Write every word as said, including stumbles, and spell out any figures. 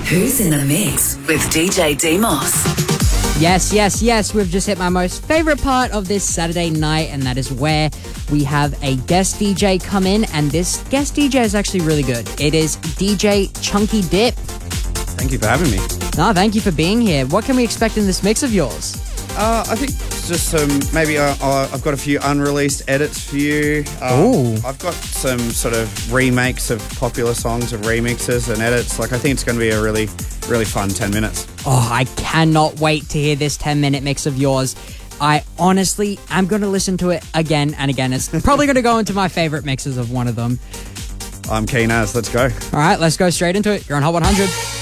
Who's in the mix with D J Demos? Yes, yes, yes. We've just hit my most favorite part of this Saturday night, and that is where we have a guest D J come in, and this guest D J is actually really good. It is D J Chunky Dip. Thank you for having me. No, thank you for being here. What can we expect in this mix of yours? Uh, I think just some, maybe uh, uh, I've got a few unreleased edits for you. Um, Ooh. I've got some sort of remakes of popular songs, of remixes and edits. Like, I think it's going to be a really, really fun ten minutes. Oh, I cannot wait to hear this ten-minute mix of yours. I honestly am going to listen to it again and again. It's probably going to go into my favorite mixes of one of them. I'm keen as. Let's go. All right, let's go straight into it. You're on Hot one hundred.